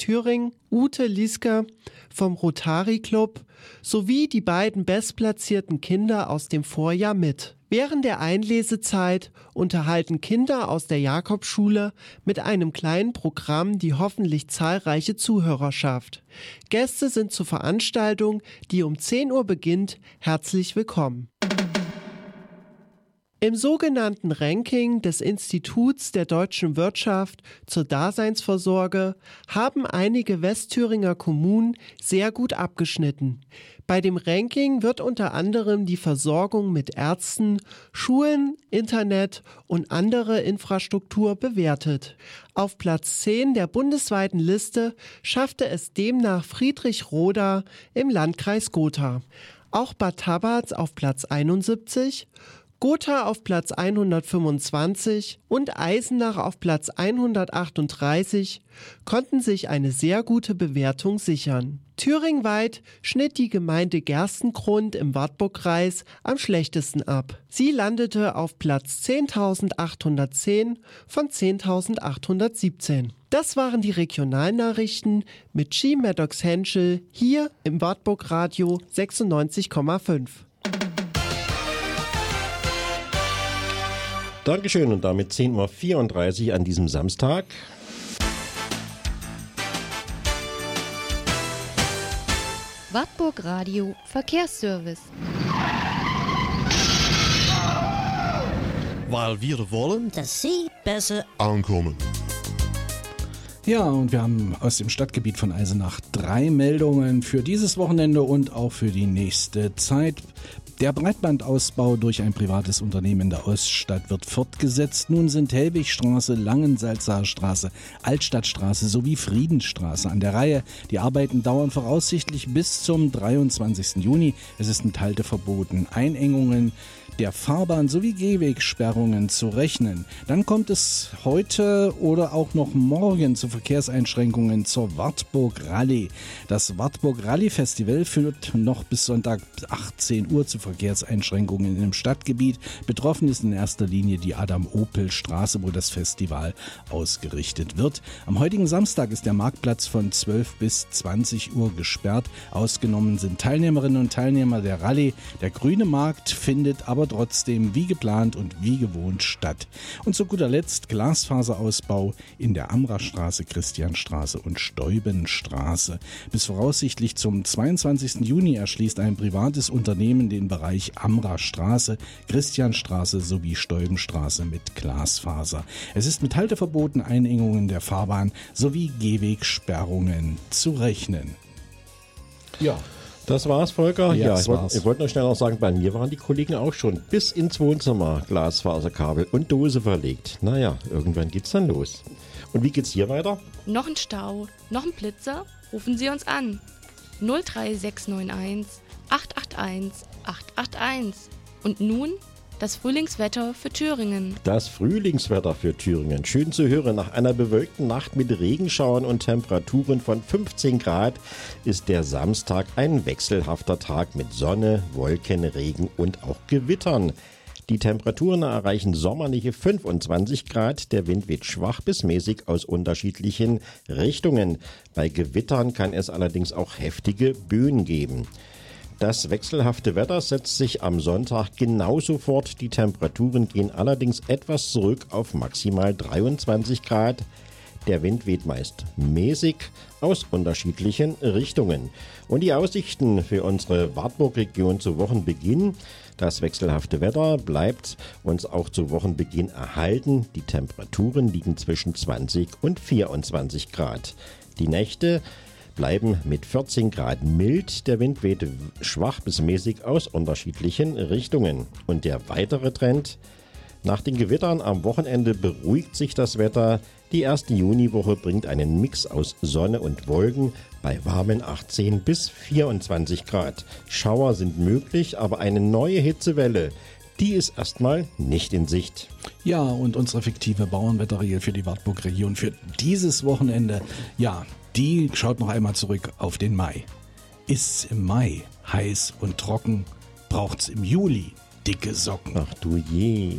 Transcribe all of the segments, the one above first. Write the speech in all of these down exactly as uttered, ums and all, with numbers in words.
Thüringen, Ute Lieske vom Rotary Club sowie die beiden bestplatzierten Kinder aus dem Vorjahr mit. Während der Einlesezeit unterhalten Kinder aus der Jakobsschule mit einem kleinen Programm die hoffentlich zahlreiche Zuhörerschaft. Gäste sind zur Veranstaltung, die um zehn Uhr beginnt, herzlich willkommen. Im sogenannten Ranking des Instituts der deutschen Wirtschaft zur Daseinsvorsorge haben einige Westthüringer Kommunen sehr gut abgeschnitten. Bei dem Ranking wird unter anderem die Versorgung mit Ärzten, Schulen, Internet und andere Infrastruktur bewertet. Auf Platz zehn der bundesweiten Liste schaffte es demnach Friedrichroda im Landkreis Gotha. Auch Bad Tabatz auf Platz einundsiebzig, Gotha auf Platz hundertfünfundzwanzig und Eisenach auf Platz hundertachtunddreißig konnten sich eine sehr gute Bewertung sichern. Thüringweit schnitt die Gemeinde Gerstengrund im Wartburgkreis am schlechtesten ab. Sie landete auf Platz zehntausendachthundertzehn von zehntausendachthundertsiebzehn. Das waren die Regionalnachrichten mit G. Maddox Henschel hier im Wartburg-Radio sechsundneunzig Komma fünf. Dankeschön und damit zehn Uhr vierunddreißig an diesem Samstag. Wartburg Radio Verkehrsservice. Weil wir wollen, dass Sie besser ankommen. Ja, und wir haben aus dem Stadtgebiet von Eisenach drei Meldungen für dieses Wochenende und auch für die nächste Zeit. Der Breitbandausbau durch ein privates Unternehmen in der Oststadt wird fortgesetzt. Nun sind Helwigstraße, Langensalzacher Straße, Altstadtstraße sowie Friedenstraße an der Reihe. Die Arbeiten dauern voraussichtlich bis zum dreiundzwanzigsten Juni. Es ist mit Halteverboten, Einengungen der Fahrbahn sowie Gehwegsperrungen zu rechnen. Dann kommt es heute oder auch noch morgen zu Verkehrseinschränkungen zur Wartburg Rallye. Das Wartburg Rallye Festival führt noch bis Sonntag achtzehn Uhr zu Verkehrseinschränkungen im Stadtgebiet. Betroffen ist in erster Linie die Adam-Opel-Straße, wo das Festival ausgerichtet wird. Am heutigen Samstag ist der Marktplatz von zwölf bis zwanzig Uhr gesperrt. Ausgenommen sind Teilnehmerinnen und Teilnehmer der Rallye. Der Grüne Markt findet aber trotzdem wie geplant und wie gewohnt statt. Und zu guter Letzt Glasfaserausbau in der Amrastraße, Christianstraße und Steubenstraße. Bis voraussichtlich zum zweiundzwanzigsten Juni erschließt ein privates Unternehmen den Bereich Amrastraße, Christianstraße sowie Steubenstraße mit Glasfaser. Es ist mit Halteverboten, Einengungen der Fahrbahn sowie Gehwegsperrungen zu rechnen. Ja. Das war's, Volker. Ja, ja ich wollte wollt noch schnell noch sagen, bei mir waren die Kollegen auch schon bis ins Wohnzimmer Glasfaserkabel und Dose verlegt. Naja, irgendwann geht's dann los. Und wie geht's hier weiter? Noch ein Stau, noch ein Blitzer? Rufen Sie uns an. null drei sechs neun eins acht acht eins acht acht eins. Und nun das Frühlingswetter für Thüringen. Das Frühlingswetter für Thüringen. Schön zu hören. Nach einer bewölkten Nacht mit Regenschauern und Temperaturen von fünfzehn Grad ist der Samstag ein wechselhafter Tag mit Sonne, Wolken, Regen und auch Gewittern. Die Temperaturen erreichen sommerliche fünfundzwanzig Grad. Der Wind weht schwach bis mäßig aus unterschiedlichen Richtungen. Bei Gewittern kann es allerdings auch heftige Böen geben. Das wechselhafte Wetter setzt sich am Sonntag genauso fort. Die Temperaturen gehen allerdings etwas zurück auf maximal dreiundzwanzig Grad. Der Wind weht meist mäßig aus unterschiedlichen Richtungen. Und die Aussichten für unsere Wartburg-Region zu Wochenbeginn. Das wechselhafte Wetter bleibt uns auch zu Wochenbeginn erhalten. Die Temperaturen liegen zwischen zwanzig und vierundzwanzig Grad. Die Nächte bleiben mit vierzehn Grad mild. Der Wind weht schwach bis mäßig aus unterschiedlichen Richtungen. Und der weitere Trend: Nach den Gewittern am Wochenende beruhigt sich das Wetter. Die erste Juniwoche bringt einen Mix aus Sonne und Wolken bei warmen achtzehn bis vierundzwanzig Grad. Schauer sind möglich, aber eine neue Hitzewelle, die ist erstmal nicht in Sicht. Ja, und unsere fiktive Bauernwetterregel für die Wartburg-Region für dieses Wochenende, ja, die schaut noch einmal zurück auf den Mai. Ist's im Mai heiß und trocken, braucht's im Juli dicke Socken. Ach du je.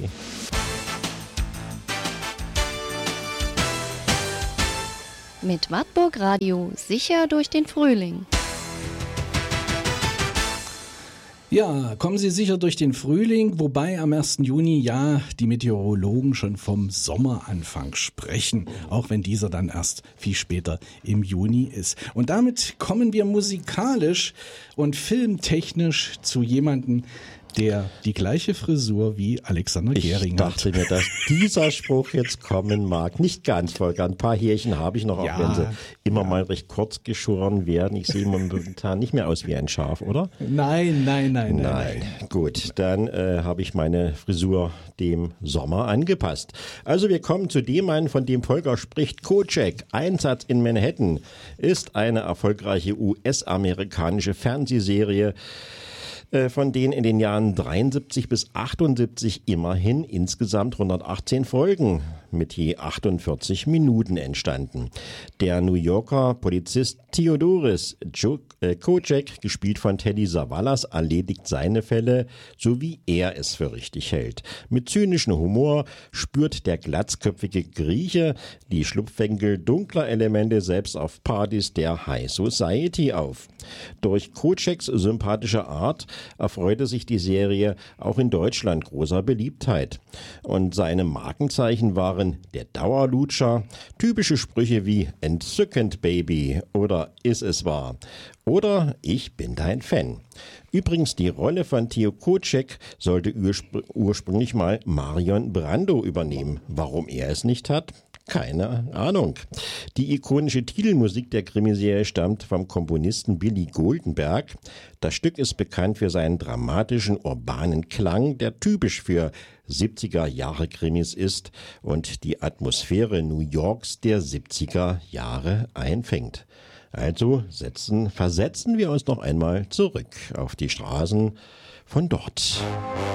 Mit Wartburg Radio sicher durch den Frühling. Ja, kommen Sie sicher durch den Frühling, wobei am ersten Juni ja die Meteorologen schon vom Sommeranfang sprechen, auch wenn dieser dann erst viel später im Juni ist. Und damit kommen wir musikalisch und filmtechnisch zu jemandem, der die gleiche Frisur wie Alexander Gehring hat. Ich dachte mir, dass dieser Spruch jetzt kommen mag. Nicht ganz, Volker. Ein paar Härchen habe ich noch, auch Ja, wenn sie immer ja. mal recht kurz geschoren werden. Ich sehe momentan nicht mehr aus wie ein Schaf, oder? Nein, nein, nein, nein. Nein. Gut, dann äh, habe ich meine Frisur dem Sommer angepasst. Also wir kommen zu dem Mann, von dem Volker spricht. Kojak, Einsatz in Manhattan, ist eine erfolgreiche U S-amerikanische Fernsehserie, von denen in den Jahren dreiundsiebzig bis achtundsiebzig immerhin insgesamt hundertachtzehn Folgen mit je achtundvierzig Minuten entstanden. Der New Yorker Polizist Theodoris Kojak, gespielt von Telly Savalas, erledigt seine Fälle, so wie er es für richtig hält. Mit zynischem Humor spürt der glatzköpfige Grieche die Schlupfwinkel dunkler Elemente selbst auf Partys der High Society auf. Durch Kojaks sympathische Art erfreute sich die Serie auch in Deutschland großer Beliebtheit. Und seine Markenzeichen waren der Dauerlutscher, typische Sprüche wie entzückend Baby oder ist es wahr oder ich bin dein Fan. Übrigens, die Rolle von Theo Kojak sollte urspr- ursprünglich mal Marion Brando übernehmen. Warum er es nicht hat? Keine Ahnung. Die ikonische Titelmusik der Krimiserie stammt vom Komponisten Billy Goldenberg. Das Stück ist bekannt für seinen dramatischen, urbanen Klang, der typisch für siebziger-Jahre-Krimis ist und die Atmosphäre New Yorks der siebziger Jahre einfängt. Also setzen, versetzen wir uns noch einmal zurück auf die Straßen von dort.